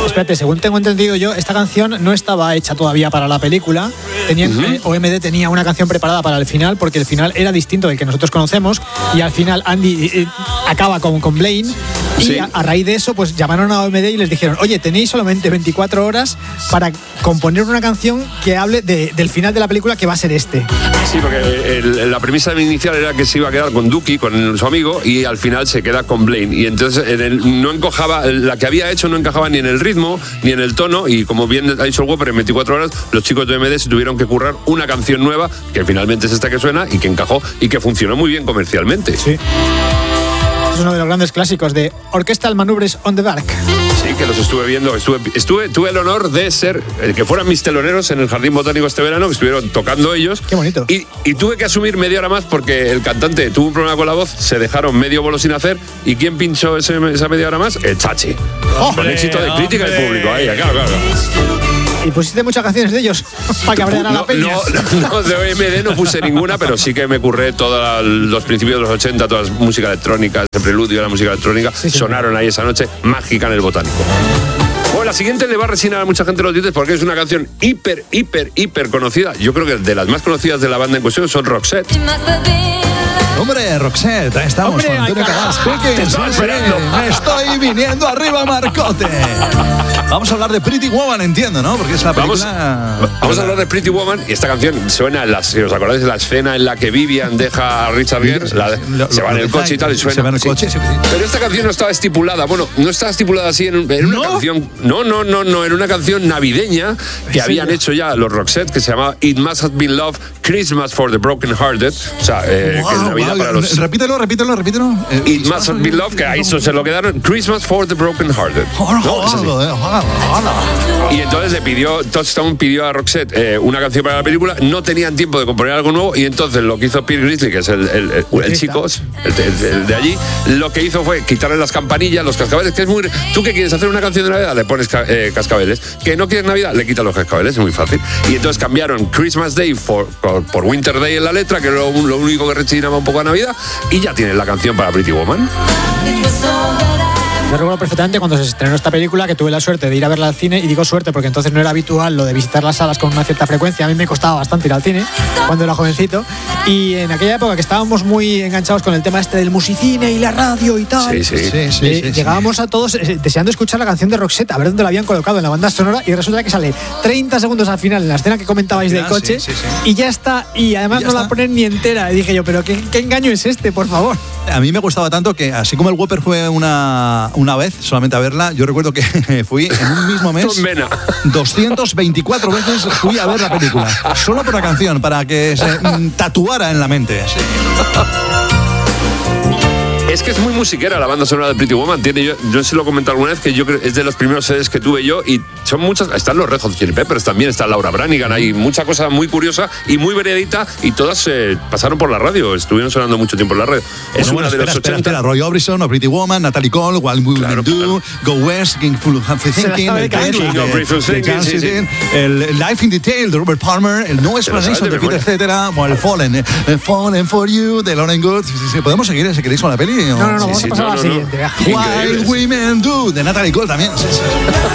espérate, según tengo entendido yo, esta canción no estaba hecha todavía para la película. OMD tenía una canción preparada para el final, porque el final era distinto del que nosotros conocemos, y al final Andy acaba con Blaine, y a raíz de eso pues llamaron a OMD y les dijeron: oye, tenéis solamente 24 horas para componer una canción que hable del final de la película, que va a ser este. Sí, porque la premisa inicial era que se iba a quedar con Dookie, con su amigo, y al final se queda con Blaine, y entonces no encajaba, la que había hecho no encajaba ni en el ritmo ni en el tono, y como bien ha dicho el Whopper, en 24 horas los chicos de OMD se tuvieron que currar una canción nueva, que finalmente es esta que suena y que encajó y que funcionó muy bien comercialmente. Sí. Es uno de los grandes clásicos de Orchestral Maneuvers on the Dark. Sí, que los estuve viendo. Tuve el honor de ser, que fueran mis teloneros en el Jardín Botánico este verano, que estuvieron tocando ellos. Qué bonito. Y tuve que asumir media hora más porque el cantante tuvo un problema con la voz, se dejaron medio bolo sin hacer. ¿Y quién pinchó esa media hora más? El Chachi. Con éxito de crítica y público. Ahí, claro. ¿Y pusiste muchas canciones de ellos para que abrieran la peña? No, de OMD no puse ninguna, pero sí que me curré todos los principios de los 80, toda la música electrónica, el preludio de la música electrónica, sonaron ahí esa noche mágica en el Botánico. Bueno, la siguiente le va a resignar a mucha gente los dientes porque es una canción hiper conocida. Yo creo que de las más conocidas de la banda en cuestión son Roxette. Hombre, Roxette, ahí estamos con Antonio Carrasco. Me estoy viniendo arriba, Marcote. Vamos a hablar de Pretty Woman, entiendo, ¿no? Porque es la película... Vamos a hablar de Pretty Woman, y esta canción suena, si os acordáis de la escena en la que Vivian deja a Richard Gere, se va en el coche y tal, y suena. Se va en el coche, sí. Pero esta canción no estaba estipulada, no estaba estipulada así en una canción... No, en una canción navideña que habían hecho ya los Roxette, que se llamaba It Must Have Been Love, Christmas for the Broken Hearted. O sea, que es Navidad para los... Repítelo. It Must Have Been Love, que ahí se lo quedaron, Christmas for the Broken Hearted. Y entonces Touchstone pidió a Roxette una canción para la película, no tenían tiempo de componer algo nuevo, y entonces lo que hizo Peter Grizzly, que es el chico, el de allí, lo que hizo fue quitarle las campanillas, los cascabeles, que es muy... ¿Tú qué quieres hacer una canción de Navidad? Le pones cascabeles. ¿Que no quieres Navidad? Le quitas los cascabeles, es muy fácil. Y entonces cambiaron Christmas Day por Winter Day en la letra, que es lo único que rechinaba un poco a Navidad, y ya tienes la canción para Pretty Woman. Yo recuerdo perfectamente cuando se estrenó esta película que tuve la suerte de ir a verla al cine, y digo suerte porque entonces no era habitual lo de visitar las salas con una cierta frecuencia. A mí me costaba bastante ir al cine cuando era jovencito, y en aquella época que estábamos muy enganchados con el tema este del musicine y la radio y tal, llegábamos a todos deseando escuchar la canción de Roxette, a ver dónde la habían colocado en la banda sonora, y resulta que sale 30 segundos al final en la escena que comentabais del coche, y ya está, y además no la ponen ni entera. Y dije yo, pero ¿qué engaño es este, por favor? A mí me gustaba tanto que, así como el Whopper fue una vez solamente a verla, yo recuerdo que fui en un mismo mes 224 veces fui a ver la película, solo por la canción, para que se tatuara en la mente. Es que es muy musiquera la banda sonora de Pretty Woman. Yo se lo he comentado alguna vez, que yo creo es de los primeros CDs que tuve yo, y son muchas. Están los Red Hot Chili Peppers también, está Laura Branigan, hay mucha cosa muy curiosa y muy variadita, y todas pasaron por la radio, estuvieron sonando mucho tiempo en la radio. Es una de los 80. Espera, Roy Orbison, o Pretty Woman, Natalie Cole, What We Will Do, Go West, King Full of Thinking, el Life in Detail de Robert Palmer, el No Explanation de Peter Cetera, o el Fallen for You de Lauren Good. Podemos seguir si queréis con la peli. No, vamos a pasar a la siguiente. Wild Women Do de Natalie Cole también.